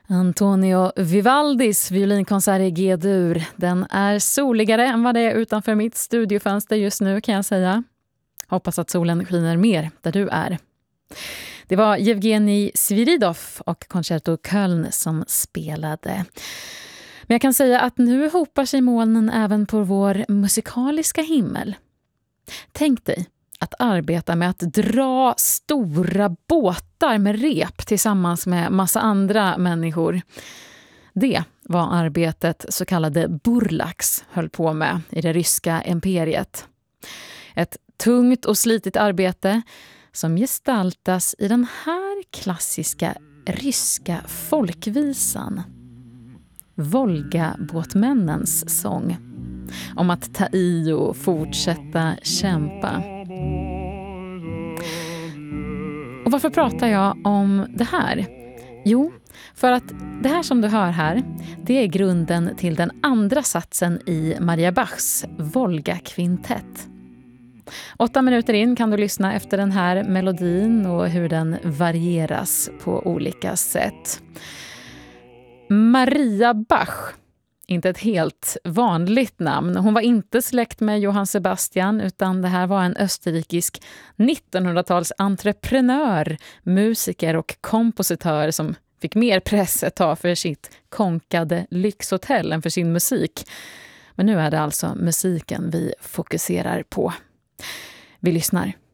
Antonio Vivaldis violinkonsert i G-dur. Den är soligare än vad det är utanför mitt studiofönster just nu, kan jag säga. Hoppas att solen skiner mer där du är. Det var Yevgeny Sviridov och Concerto Köln som spelade. Men jag kan säga att nu hopar sig molnen även på vår musikaliska himmel. Tänk dig att arbeta med att dra stora båtar med rep tillsammans med massa andra människor. Det var arbetet så kallade Burlaks höll på med i det ryska imperiet. Ett tungt och slitigt arbete som gestaltas i den här klassiska ryska folkvisan. Volgabåtmännens sång. Om att ta i och fortsätta kämpa. Och varför pratar jag om det här? Jo, för att det här som du hör här, det är grunden till den andra satsen i Maria Bachs Volga-kvintett. 8 minuter in kan du lyssna efter den här melodin och hur den varieras på olika sätt. Maria Bach, inte ett helt vanligt namn. Hon var inte släkt med Johann Sebastian, utan det här var en österrikisk 1900-tals entreprenör, musiker och kompositör som fick mer press ett tag för sitt konkade lyxhotell än för sin musik. Men nu är det alltså musiken vi fokuserar på. Vi lyssnar.